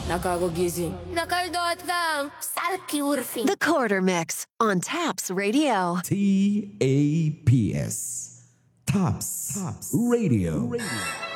Nakagugising. Nakaldot lang. Salki urfing. The Quarter Mix on Taps Radio. TAPS. Tops Radio.